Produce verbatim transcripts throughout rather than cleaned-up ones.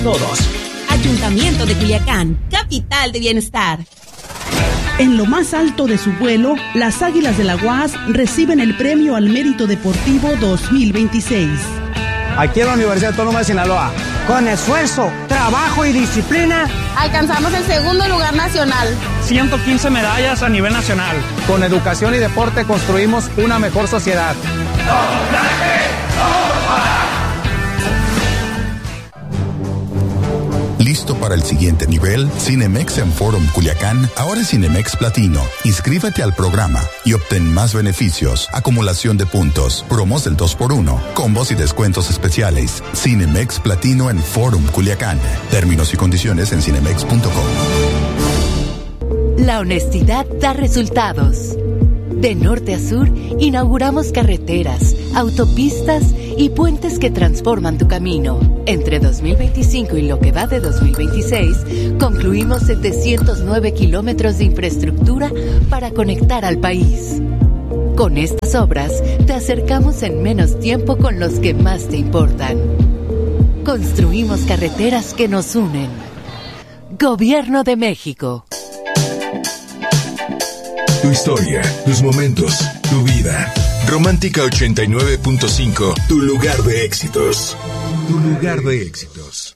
todos. Ayuntamiento de Culiacán, capital de bienestar. En lo más alto de su vuelo, las Águilas de la U A S reciben el Premio al Mérito Deportivo dos mil veintiséis. Aquí en la Universidad Autónoma de Sinaloa, con esfuerzo, trabajo y disciplina, alcanzamos el segundo lugar nacional. ciento quince medallas a nivel nacional. Con educación y deporte construimos una mejor sociedad. ¿Listo para el siguiente nivel? Cinemex en Forum Culiacán, ahora es Cinemex Platino. Inscríbete al programa y obtén más beneficios, acumulación de puntos, promos del dos por uno, combos y descuentos especiales. Cinemex Platino en Forum Culiacán. Términos y condiciones en cinemex punto com. La honestidad da resultados. De norte a sur, inauguramos carreteras, autopistas y puentes que transforman tu camino. Entre dos mil veinticinco y lo que va de dos mil veintiséis, concluimos setecientos nueve kilómetros de infraestructura para conectar al país. Con estas obras, te acercamos en menos tiempo con los que más te importan. Construimos carreteras que nos unen. Gobierno de México. Tu historia, tus momentos, tu vida. Romántica ochenta y nueve punto cinco, tu lugar de éxitos. Tu lugar de éxitos.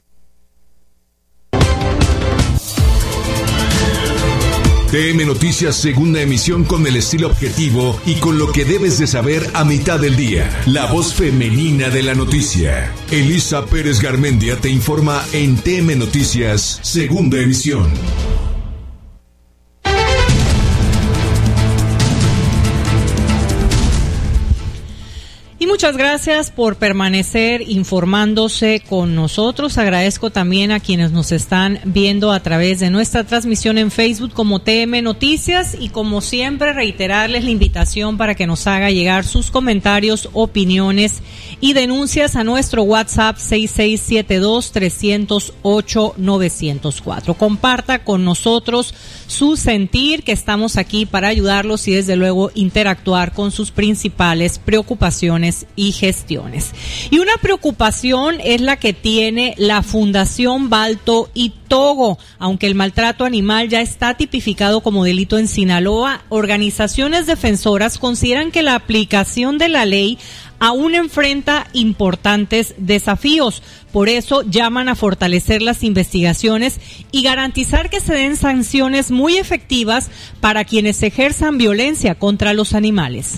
T M Noticias, segunda emisión, con el estilo objetivo y con lo que debes de saber a mitad del día. La voz femenina de la noticia. Elisa Pérez Garmendia te informa en T M Noticias, segunda emisión. Y muchas gracias por permanecer informándose con nosotros. Agradezco también a quienes nos están viendo a través de nuestra transmisión en Facebook como T M Noticias, y como siempre reiterarles la invitación para que nos haga llegar sus comentarios, opiniones y denuncias a nuestro WhatsApp seis seis siete dos, tres cero ocho, nueve cero cuatro. Comparta con nosotros su sentir, que estamos aquí para ayudarlos y desde luego interactuar con sus principales preocupaciones y gestiones. Y una preocupación es la que tiene la Fundación Balto y Togo. Aunque el maltrato animal ya está tipificado como delito en Sinaloa, organizaciones defensoras consideran que la aplicación de la ley aún enfrenta importantes desafíos. Por eso llaman a fortalecer las investigaciones y garantizar que se den sanciones muy efectivas para quienes ejerzan violencia contra los animales.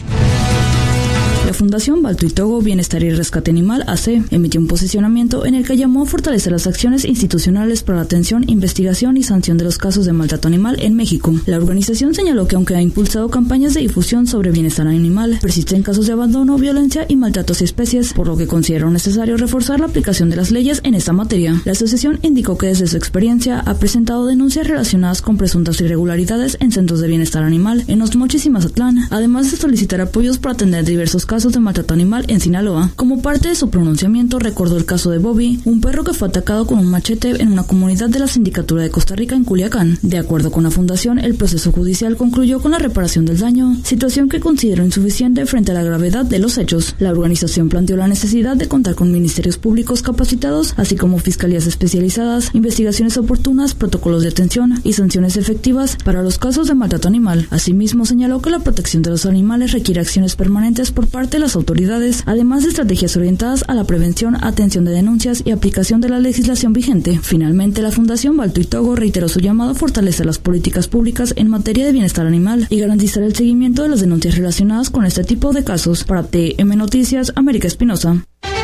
La Fundación Balto y Togo Bienestar y Rescate Animal, A C, emitió un posicionamiento en el que llamó a fortalecer las acciones institucionales para la atención, investigación y sanción de los casos de maltrato animal en México. La organización señaló que aunque ha impulsado campañas de difusión sobre bienestar animal, persisten casos de abandono, violencia y maltratos a especies, por lo que consideró necesario reforzar la aplicación de las leyes en esta materia. La asociación indicó que desde su experiencia ha presentado denuncias relacionadas con presuntas irregularidades en centros de bienestar animal en Los Mochis y Mazatlán, además de solicitar apoyos para atender diversos casos de maltrato animal en Sinaloa. Como parte de su pronunciamiento, recordó el caso de Bobby, un perro que fue atacado con un machete en una comunidad de la Sindicatura de Costa Rica en Culiacán. De acuerdo con la fundación, el proceso judicial concluyó con la reparación del daño, situación que consideró insuficiente frente a la gravedad de los hechos. La organización planteó la necesidad de contar con ministerios públicos capacitados, así como fiscalías especializadas, investigaciones oportunas, protocolos de atención y sanciones efectivas para los casos de maltrato animal. Asimismo, señaló que la protección de los animales requiere acciones permanentes por parte de las autoridades, además de estrategias orientadas a la prevención, atención de denuncias y aplicación de la legislación vigente. Finalmente, la Fundación Balto y Togo reiteró su llamado a fortalecer las políticas públicas en materia de bienestar animal y garantizar el seguimiento de las denuncias relacionadas con este tipo de casos. Para T M Noticias, América Espinosa.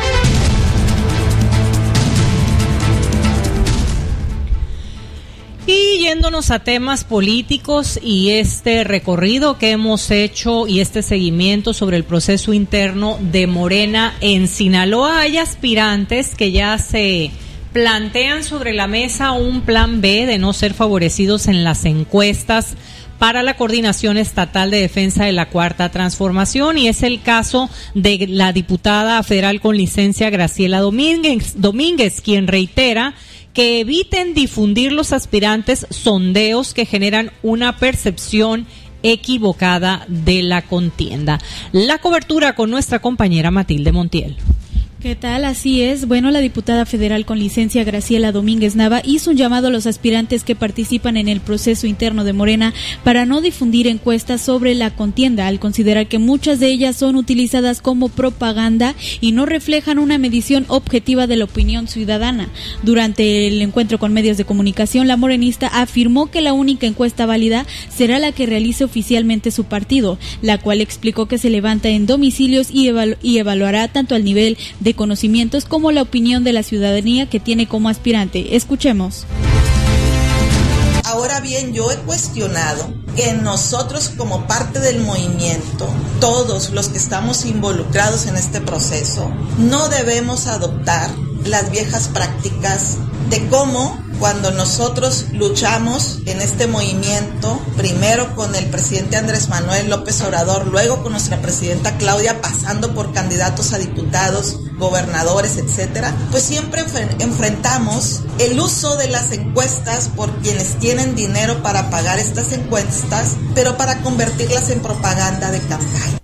Y yéndonos a temas políticos y este recorrido que hemos hecho y este seguimiento sobre el proceso interno de Morena en Sinaloa, hay aspirantes que ya se plantean sobre la mesa un plan B de no ser favorecidos en las encuestas para la Coordinación Estatal de Defensa de la Cuarta Transformación, y es el caso de la diputada federal con licencia Graciela Domínguez, Domínguez, quien reitera que eviten difundir los aspirantes sondeos que generan una percepción equivocada de la contienda. La cobertura con nuestra compañera Matilde Montiel. ¿Qué tal? Así es. Bueno, la diputada federal con licencia Graciela Domínguez Nava hizo un llamado a los aspirantes que participan en el proceso interno de Morena para no difundir encuestas sobre la contienda, al considerar que muchas de ellas son utilizadas como propaganda y no reflejan una medición objetiva de la opinión ciudadana. Durante el encuentro con medios de comunicación, la morenista afirmó que la única encuesta válida será la que realice oficialmente su partido, la cual explicó que se levanta en domicilios y, evalu- y evaluará tanto al nivel de conocimientos como la opinión de la ciudadanía que tiene como aspirante. Escuchemos. Ahora bien, yo he cuestionado que nosotros como parte del movimiento, todos los que estamos involucrados en este proceso, no debemos adoptar las viejas prácticas de cómo cuando nosotros luchamos en este movimiento, primero con el presidente Andrés Manuel López Obrador, luego con nuestra presidenta Claudia, pasando por candidatos a diputados, gobernadores, etcétera, pues siempre enfrentamos el uso de las encuestas por quienes tienen dinero para pagar estas encuestas, pero para convertirlas en propaganda de campaña.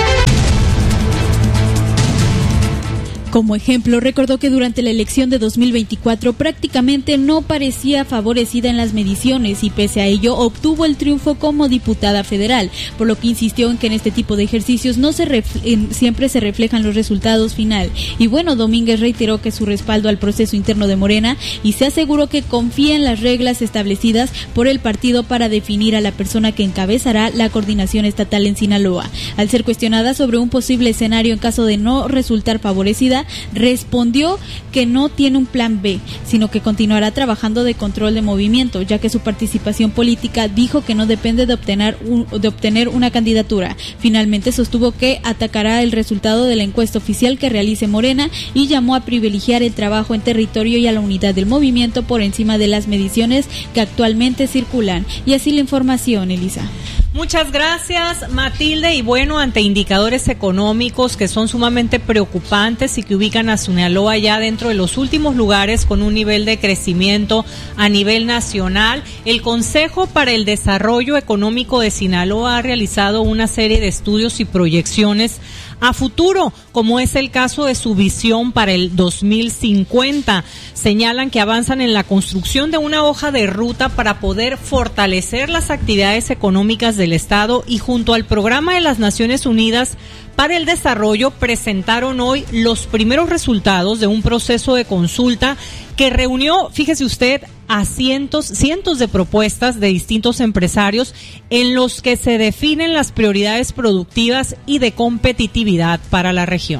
Como ejemplo, recordó que durante la elección de dos mil veinticuatro prácticamente no parecía favorecida en las mediciones y pese a ello obtuvo el triunfo como diputada federal, por lo que insistió en que en este tipo de ejercicios no se refle- siempre se reflejan los resultados final. Y bueno, Domínguez reiteró que su respaldo al proceso interno de Morena y se aseguró que confía en las reglas establecidas por el partido para definir a la persona que encabezará la coordinación estatal en Sinaloa. Al ser cuestionada sobre un posible escenario en caso de no resultar favorecida, respondió que no tiene un plan B, sino que continuará trabajando de control de movimiento, ya que su participación política dijo que no depende de obtener, un, de obtener una candidatura. Finalmente sostuvo que atacará el resultado de la encuesta oficial que realice Morena y llamó a privilegiar el trabajo en territorio y a la unidad del movimiento por encima de las mediciones que actualmente circulan. Y así la información, Elisa. Muchas gracias, Matilde. Y bueno, ante indicadores económicos que son sumamente preocupantes y que ubican a Sinaloa ya dentro de los últimos lugares con un nivel de crecimiento a nivel nacional, el Consejo para el Desarrollo Económico de Sinaloa ha realizado una serie de estudios y proyecciones a futuro, como es el caso de su visión para el dos mil cincuenta. Señalan que avanzan en la construcción de una hoja de ruta para poder fortalecer las actividades económicas del Estado y junto al Programa de las Naciones Unidas para el Desarrollo presentaron hoy los primeros resultados de un proceso de consulta que reunió, fíjese usted, a cientos, cientos de propuestas de distintos empresarios en los que se definen las prioridades productivas y de competitividad para la región.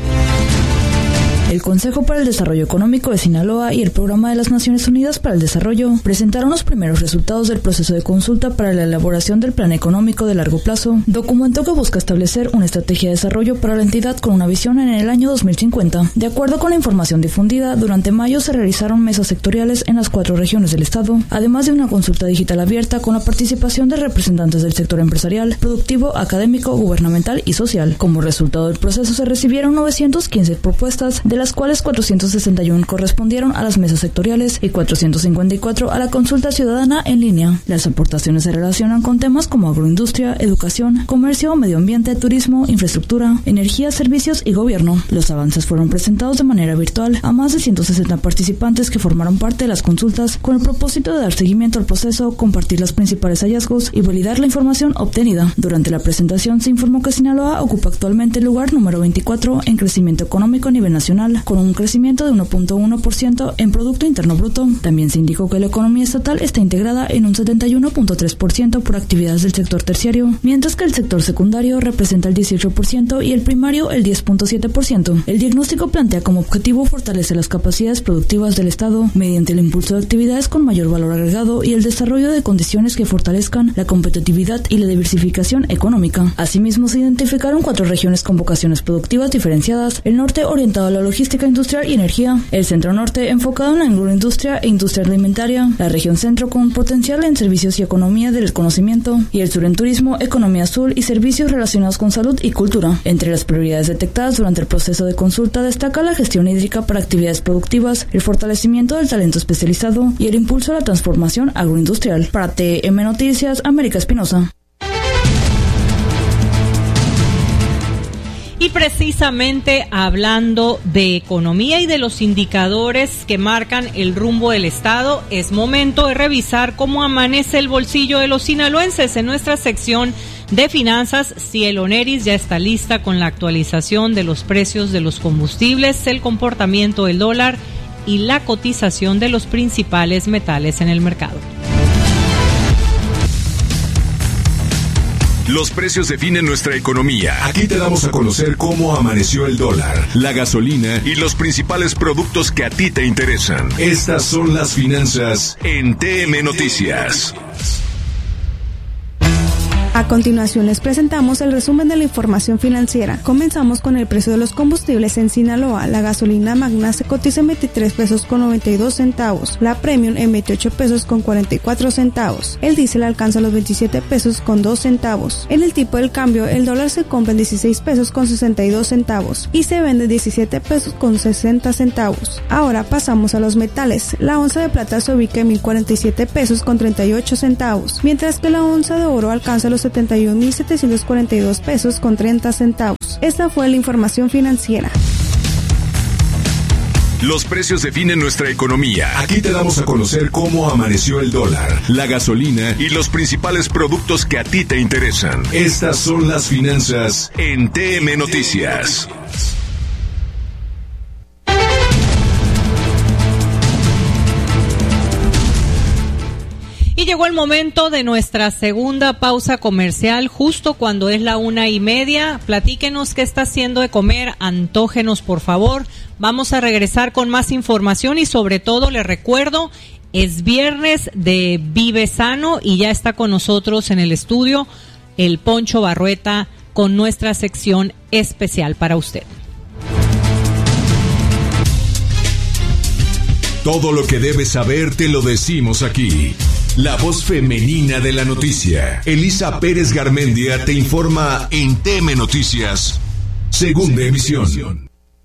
El Consejo para el Desarrollo Económico de Sinaloa y el Programa de las Naciones Unidas para el Desarrollo presentaron los primeros resultados del proceso de consulta para la elaboración del Plan Económico de Largo Plazo, documento que busca establecer una estrategia de desarrollo para la entidad con una visión en el año dos mil cincuenta. De acuerdo con la información difundida, durante mayo se realizaron mesas sectoriales en las cuatro regiones del estado, además de una consulta digital abierta con la participación de representantes del sector empresarial, productivo, académico, gubernamental y social. Como resultado del proceso se recibieron novecientas quince propuestas, de las cuales cuatrocientos sesenta y uno correspondieron a las mesas sectoriales y cuatrocientos cincuenta y cuatro a la consulta ciudadana en línea. Las aportaciones se relacionan con temas como agroindustria, educación, comercio, medio ambiente, turismo, infraestructura, energía, servicios y gobierno. Los avances fueron presentados de manera virtual a más de ciento sesenta participantes que formaron parte de las consultas con el propósito de dar seguimiento al proceso, compartir los principales hallazgos y validar la información obtenida. Durante la presentación se informó que Sinaloa ocupa actualmente el lugar número veinticuatro en crecimiento económico a nivel nacional, con un crecimiento de uno punto uno por ciento en Producto Interno Bruto. También se indicó que la economía estatal está integrada en un setenta y uno punto tres por ciento por actividades del sector terciario, mientras que el sector secundario representa el dieciocho por ciento y el primario el diez punto siete por ciento. El diagnóstico plantea como objetivo fortalecer las capacidades productivas del Estado mediante el impulso de actividades con mayor valor agregado y el desarrollo de condiciones que fortalezcan la competitividad y la diversificación económica. Asimismo, se identificaron cuatro regiones con vocaciones productivas diferenciadas: el norte orientado a la logística industrial y energía, el centro norte enfocado en la agroindustria e industria alimentaria, la región centro con potencial en servicios y economía del conocimiento, y el sur en turismo, economía azul y servicios relacionados con salud y cultura. Entre las prioridades detectadas durante el proceso de consulta destaca la gestión hídrica para actividades productivas, el fortalecimiento del talento especializado y el impulso a la transformación agroindustrial. Para T M Noticias, América Espinosa. Y precisamente hablando de economía y de los indicadores que marcan el rumbo del Estado, es momento de revisar cómo amanece el bolsillo de los sinaloenses. En nuestra sección de finanzas, Cielo Neris ya está lista con la actualización de los precios de los combustibles, el comportamiento del dólar y la cotización de los principales metales en el mercado. Los precios definen nuestra economía. Aquí te damos a conocer cómo amaneció el dólar, la gasolina y los principales productos que a ti te interesan. Estas son las finanzas en T M Noticias. A continuación les presentamos el resumen de la información financiera. Comenzamos con el precio de los combustibles en Sinaloa. La gasolina magna se cotiza en veintitrés pesos con noventa y dos centavos, la premium en veintiocho pesos con cuarenta y cuatro centavos. El diésel alcanza los veintisiete pesos con dos centavos. En el tipo del cambio, el dólar se compra en dieciséis pesos con sesenta y dos centavos y se vende en diecisiete pesos con sesenta centavos. Ahora pasamos a los metales. La onza de plata se ubica en mil cuarenta y siete pesos con treinta y ocho centavos, mientras que la onza de oro alcanza los setenta y un mil setecientos cuarenta y dos pesos con treinta centavos. Esta fue la información financiera. Los precios definen nuestra economía. Aquí te damos a conocer cómo amaneció el dólar, la gasolina y los principales productos que a ti te interesan. Estas son las finanzas en T M Noticias. Y llegó el momento de nuestra segunda pausa comercial, justo cuando es la una y media. Platíquenos qué está haciendo de comer, antógenos por favor. Vamos a regresar con más información y sobre todo les recuerdo, es viernes de Vive Sano y ya está con nosotros en el estudio el Poncho Barrueta con nuestra sección especial para usted. Todo lo que debes saber te lo decimos aquí. La voz femenina de la noticia. Elisa Pérez Garmendia te informa en T M Noticias, segunda emisión.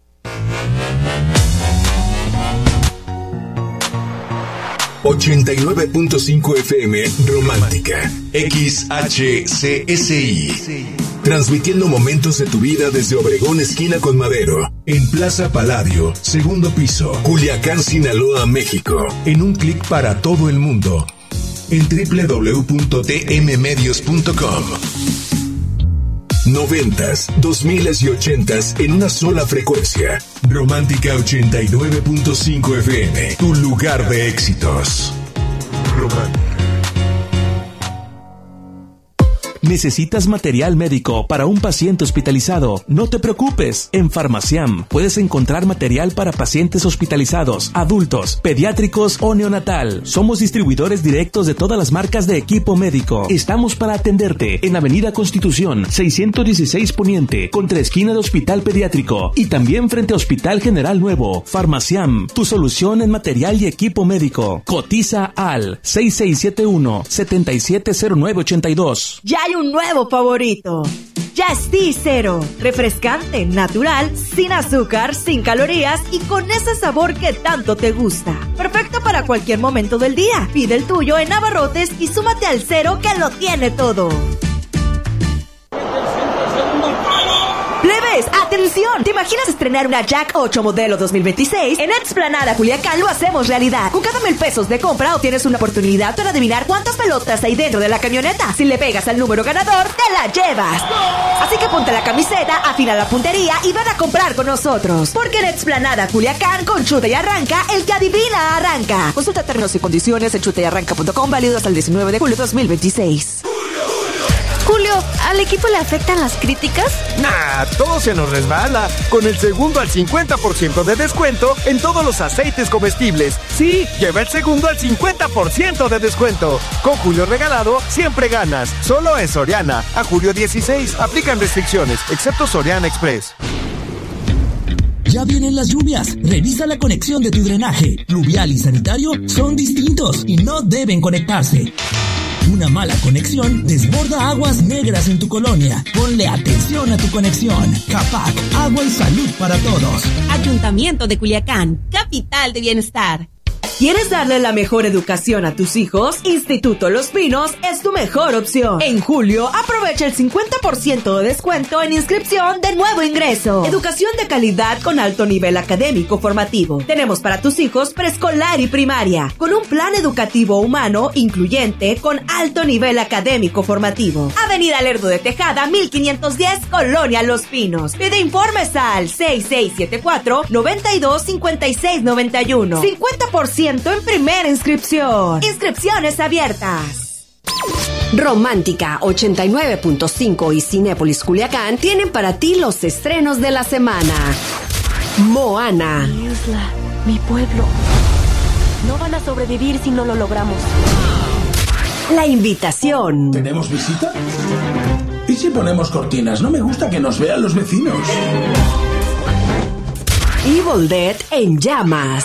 ochenta y nueve punto cinco F M Romántica, X H C S I. Transmitiendo momentos de tu vida desde Obregón, esquina con Madero, en Plaza Palladio, segundo piso, Culiacán, Sinaloa, México. En un clic para todo el mundo. En doble u doble u doble u punto t m medios punto com. Noventas, dos miles y ochentas en una sola frecuencia. Romántica ochenta y nueve punto cinco F M, tu lugar de éxitos. Romántica. ¿Necesitas material médico para un paciente hospitalizado? No te preocupes. En Farmaciam puedes encontrar material para pacientes hospitalizados, adultos, pediátricos o neonatal. Somos distribuidores directos de todas las marcas de equipo médico. Estamos para atenderte en Avenida Constitución, seiscientos dieciséis Poniente, contra esquina de Hospital Pediátrico y también frente a Hospital General Nuevo. Farmaciam, tu solución en material y equipo médico. Cotiza al seis seis siete uno, siete siete cero nueve ocho dos. Ya hay un nuevo favorito. Just Cero, refrescante, natural, sin azúcar, sin calorías y con ese sabor que tanto te gusta. Perfecto para cualquier momento del día. Pide el tuyo en Abarrotes y súmate al Cero que lo tiene todo. Plebes, ¡atención! ¿Te imaginas estrenar una Jack ocho modelo dos mil veintiséis? En Explanada Culiacán lo hacemos realidad. Con cada mil pesos de compra obtienes una oportunidad para adivinar cuántas pelotas hay dentro de la camioneta. Si le pegas al número ganador, te la llevas. Así que ponte la camiseta, afina la puntería y van a comprar con nosotros. Porque en Explanada Culiacán, con Chuta y Arranca, el que adivina arranca. Consulta términos y condiciones en chuta y arranca punto com, válido hasta el diecinueve de julio de dos mil veintiséis. Julio, ¿al equipo le afectan las críticas? Nah, todo se nos resbala. Con el segundo al cincuenta por ciento de descuento en todos los aceites comestibles. Sí, lleva el segundo al cincuenta por ciento de descuento. Con Julio regalado, siempre ganas. Solo en Soriana. A julio dieciséis. Aplican restricciones, excepto Soriana Express. Ya vienen las lluvias. Revisa la conexión de tu drenaje. Pluvial y sanitario son distintos y no deben conectarse. Una mala conexión desborda aguas negras en tu colonia. Ponle atención a tu conexión. Capac, agua y salud para todos. Ayuntamiento de Culiacán, capital de bienestar. ¿Quieres darle la mejor educación a tus hijos? Instituto Los Pinos es tu mejor opción. En julio, aprovecha el cincuenta por ciento de descuento en inscripción de nuevo ingreso. Educación de calidad con alto nivel académico formativo. Tenemos para tus hijos preescolar y primaria, con un plan educativo humano incluyente con alto nivel académico formativo. Avenida Lerdo de Tejada, mil quinientos diez, Colonia Los Pinos. Pide informes al seis seis siete cuatro, nueve dos, cinco seis nueve uno. cincuenta por ciento en primera inscripción. Inscripciones abiertas. Romántica ochenta y nueve punto cinco y Cinépolis Culiacán tienen para ti los estrenos de la semana. Moana. Mi isla, mi pueblo. No van a sobrevivir si no lo logramos. La Invitación. ¿Tenemos visita? ¿Y si ponemos cortinas? No me gusta que nos vean los vecinos. Evil Dead en llamas.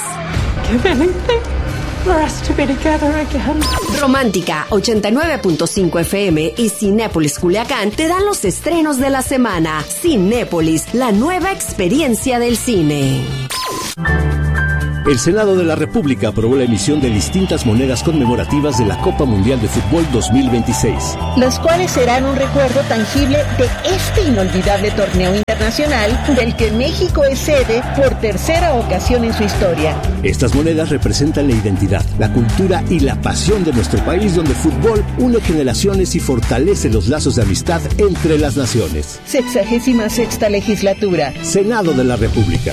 Romántica ochenta y nueve punto cinco F M y Cinépolis Culiacán te dan los estrenos de la semana. Cinépolis, la nueva experiencia del cine. El Senado de la República aprobó la emisión de distintas monedas conmemorativas de la Copa Mundial de Fútbol dos mil veintiséis. Las cuales serán un recuerdo tangible de este inolvidable torneo internacional del que México es sede por tercera ocasión en su historia. Estas monedas representan la identidad, la cultura y la pasión de nuestro país, donde el fútbol une generaciones y fortalece los lazos de amistad entre las naciones. Sexagésima sexta legislatura. Senado de la República.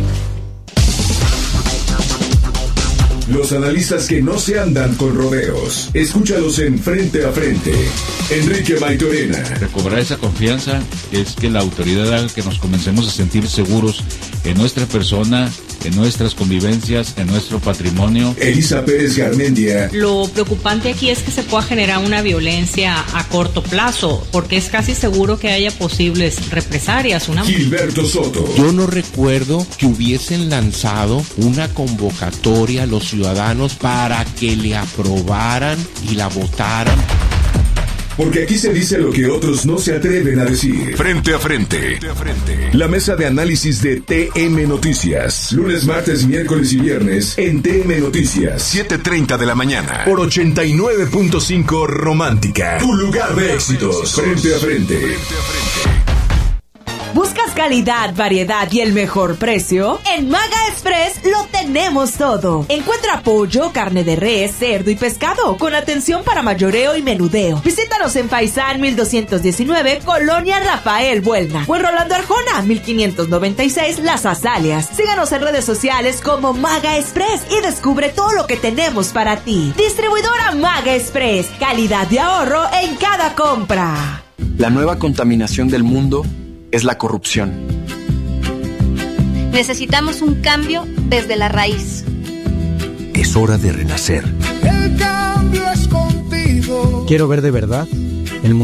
Los analistas que no se andan con rodeos. Escúchalos en Frente a Frente. Enrique Maitorena. Recobrar esa confianza es que la autoridad haga que nos comencemos a sentir seguros en nuestra persona, en nuestras convivencias, en nuestro patrimonio. Elisa Pérez Garmendia. Lo preocupante aquí es que se pueda generar una violencia a corto plazo, porque es casi seguro que haya posibles represalias. Una... Gilberto Soto. Yo no recuerdo que hubiesen lanzado una convocatoria a los ciudadanos para que le aprobaran y la votaran. Porque aquí se dice lo que otros no se atreven a decir. Frente a frente. Frente a frente. La mesa de análisis de T M Noticias. Lunes, martes, miércoles y viernes en T M Noticias. siete treinta de la mañana. Por ochenta y nueve punto cinco Romántica. Tu lugar de éxitos. Frente a frente. Frente a frente. ¿Buscas calidad, variedad y el mejor precio? En Maga Express lo tenemos todo. Encuentra pollo, carne de res, cerdo y pescado con atención para mayoreo y menudeo. Visítanos en Faisán mil doscientos diecinueve, Colonia Rafael Buelna, o en Rolando Arjona mil quinientos noventa y seis, Las Azalias. Síganos en redes sociales como Maga Express y descubre todo lo que tenemos para ti. Distribuidora Maga Express, calidad y ahorro en cada compra. La nueva contaminación del mundo es la corrupción. Necesitamos un cambio desde la raíz. Es hora de renacer. El cambio es contigo. Quiero ver de verdad